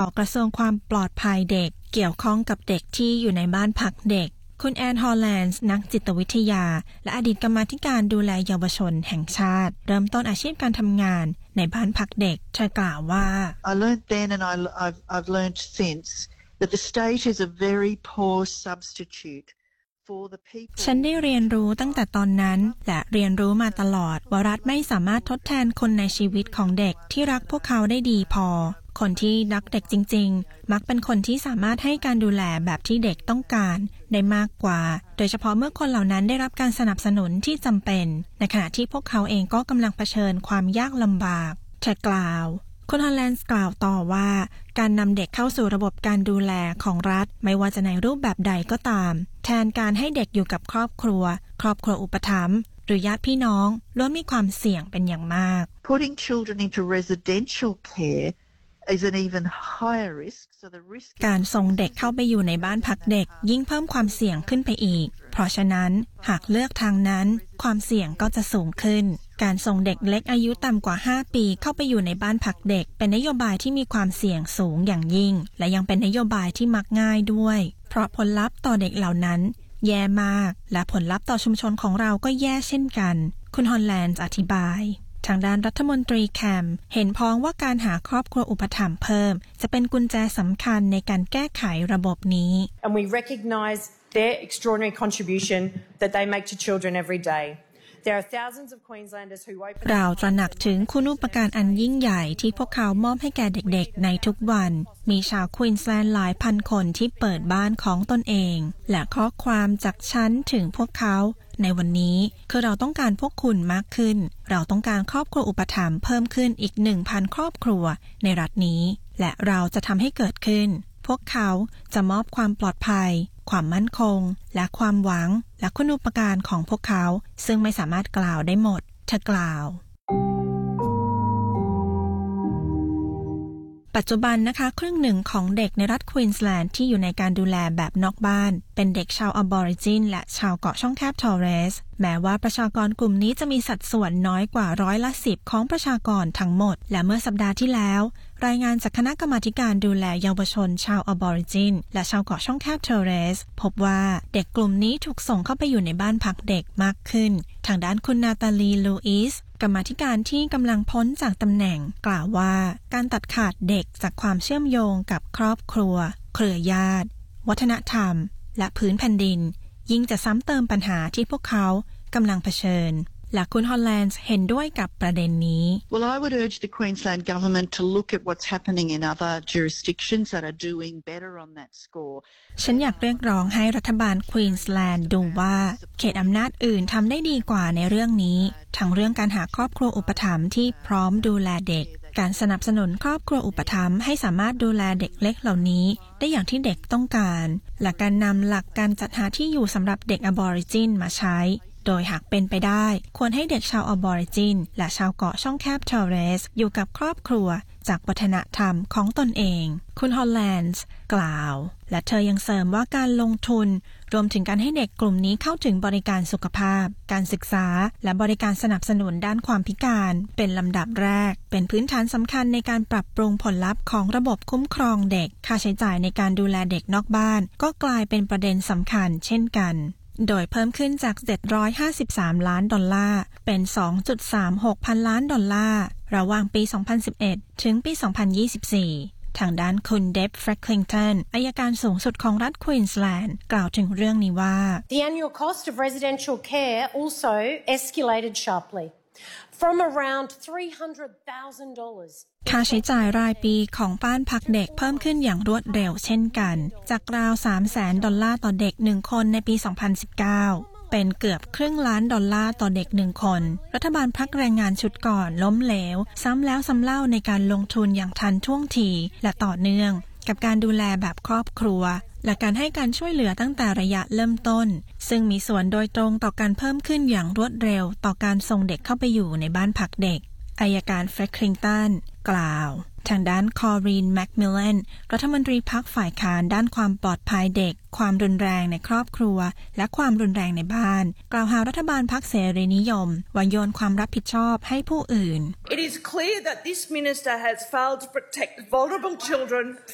กระทรวงความปลอดภัยเด็กเกี่ยวข้องกับเด็กที่อยู่ในบ้านพักเด็กคุณแอนฮอลแลนด์นักจิตวิทยาและอดีตกรรมาธิการดูแลเยาวชนแห่งชาติเริ่มต้นอาชีพการทำงานในบ้านพักเด็กเธอกล่าวว่า I learned then and I've learned since that the state is a very poor substitute for the people ฉันได้เรียนรู้ตั้งแต่ตอนนั้นและเรียนรู้มาตลอดว่ารัฐไม่สามารถทดแทนคนในชีวิตของเด็กที่รักพวกเขาได้ดีพอคนที่รักเด็กจริงๆมักเป็นคนที่สามารถให้การดูแลแบบที่เด็กต้องการได้มากกว่าโดยเฉพาะเมื่อคนเหล่านั้นได้รับการสนับสนุนที่จำเป็นในขณะที่พวกเขาเองก็กำลังเผชิญความยากลำบากเธอกล่าวคุณฮอลแลนด์กล่าวต่อว่าการนำเด็กเข้าสู่ระบบการดูแลของรัฐไม่ว่าจะในรูปแบบใดก็ตามแทนการให้เด็กอยู่กับครอบครัวอุปถัมภ์หรือญาติพี่น้องล้วนมีความเสี่ยงเป็นอย่างมาก Putting children into residential care is an even higher risk so the risk การส่งเด็กเข้าไปอยู่ในบ้านพักเด็กยิ่งเพิ่มความเสี่ยงขึ้นไปอีกเพราะฉะนั้นหากเลือกทางนั้นความเสี่ยงก็จะสูงขึ้นการส่งเด็กเล็กอายุต่ำกว่า5ปีเข้าไปอยู่ในบ้านพักเด็กเป็นนโยบายที่มีความเสี่ยงสูงอย่างยิ่งและยังเป็นนโยบายที่มักง่ายด้วยเพราะผลลัพธ์ต่อเด็กเหล่านั้นแย่มากและผลลัพธ์ต่อชุมชนของเราก็แย่เช่นกันคุณฮอลแลนด์อธิบายทางด้านรัฐมนตรีแคมเห็นพ้องว่าการหาครอบครัวอุปถัมภ์เพิ่มจะเป็นกุญแจสำคัญในการแก้ไขระบบนี้ And we recognize their extraordinary contribution that they make to children every day. There are thousands of Queenslanders who open เราตระหนักถึงคุณูปการอันยิ่งใหญ่ที่พวกเขามอบให้แก่เด็กๆในทุกวันมีชาวควีนส์แลนด์หลายพันคนที่เปิดบ้านของตนเองและข้อความจากฉันถึงพวกเขาในวันนี้คือเราต้องการพวกคุณมากขึ้นเราต้องการครอบครัวอุปถัมภ์เพิ่มขึ้นอีก 1,000 ครอบครัวในรัฐนี้และเราจะทำให้เกิดขึ้นพวกเขาจะมอบความปลอดภัยความมั่นคงและความหวังและคุณูปการของพวกเขาซึ่งไม่สามารถกล่าวได้หมดเธอกล่าวปัจจุบันนะคะครึ่งหนึ่งของเด็กในรัฐควีนส์แลนด์ที่อยู่ในการดูแลแบบนอกบ้านเป็นเด็กชาวออบอริจินและชาวเกาะช่องแคบทอร์เรสแม้ว่าประชากรกลุ่มนี้จะมีสัดส่วนน้อยกว่า10%ของประชากรทั้งหมดและเมื่อสัปดาห์ที่แล้วรายงานจากคณะกรรมาการดูแลเยาวชนชาวออบอริจินและชาวเกาะช่องแคบทอร์เรสพบว่าเด็กกลุ่มนี้ถูกส่งเข้าไปอยู่ในบ้านพักเด็กมากขึ้นทางด้านคุณนาตาลีลูอิสกรรมาธิการที่กำลังพ้นจากตำแหน่งกล่าวว่าการตัดขาดเด็กจากความเชื่อมโยงกับครอบครัวเครือญาติวัฒนธรรมและพื้นแผ่นดินยิ่งจะซ้ำเติมปัญหาที่พวกเขากำลังเผชิญและคุณฮอลแลนด์เห็นด้วยกับประเด็นนี้ Well, I would urge the Queensland government to look at what's happening in other jurisdictions that are doing better on that score. ฉันอยากเรียกร้องให้รัฐบาลควีนส์แลนด์ดูว่าเขตอำนาจอื่นทำได้ดีกว่าในเรื่องนี้ทั้งเรื่องการหาครอบครัวอุปถัมภ์ที่พร้อมดูแลเด็กการสนับสนุนครอบครัวอุปถัมภ์ให้สามารถดูแลเด็กเล็กเหล่านี้ได้อย่างที่เด็กต้องการและการนำหลักการจัดหาที่อยู่สำหรับเด็กอบอริจินมาใช้โดยหากเป็นไปได้ควรให้เด็กชาวอบอริจินและชาวเกาะช่องแคบทอร์เรสอยู่กับครอบครัวจากวัฒนธรรมของตนเองคุณฮอลแลนด์กล่าวและเธอยังเสริมว่าการลงทุนรวมถึงการให้เด็กกลุ่มนี้เข้าถึงบริการสุขภาพการศึกษาและบริการสนับสนุนด้านความพิการเป็นลำดับแรกเป็นพื้นฐานสำคัญในการปรับปรุงผลลัพธ์ของระบบคุ้มครองเด็กค่าใช้จ่ายในการดูแลเด็กนอกบ้านก็กลายเป็นประเด็นสำคัญเช่นกันโดยเพิ่มขึ้นจาก$753 ล้านเป็น 2.36 พันล้านดอลลาร์ระหว่างปี 2011 ถึงปี 2024 ทางด้านคุณเดฟ แฟร็กลิงตันอัยการสูงสุดของรัฐควีนส์แลนด์กล่าวถึงเรื่องนี้ว่า The annual cost of residential care also escalated sharply.From around $300,000 ค่าใช้จ่ายรายปีของบ้านพักเด็กเพิ่มขึ้นอย่างรวดเร็วเช่นกันจากราว$300,000ต่อเด็ก1คนในปี 2019 เป็นเกือบครึ่งล้านดอลลาร์ต่อเด็ก1คนรัฐบาลพรรคแรงงานชุดก่อนล้มเหลวซ้ำแล้วซ้ำเล่าในการลงทุนอย่างทันท่วงทีและต่อเนื่องกับการดูแลแบบครอบครัวและการให้การช่วยเหลือตั้งแต่ระยะเริ่มต้นซึ่งมีส่วนโดยตรงต่อการเพิ่มขึ้นอย่างรวดเร็วต่อการส่งเด็กเข้าไปอยู่ในบ้านพักเด็กอัยการแฟร็กลิงตันกล่าวทางด้านคอรีนแมคมิลเลนรัฐมนตรีพรรคฝ่ายค้านด้านความปลอดภัยเด็กความรุนแรงในครอบครัวและความรุนแรงในบ้านกล่าวหารัฐบาลพรรคเสรีนิยมว่าโยนความรับผิดชอบให้ผู้อื่น It is clear that this minister has failed to protect vulnerable children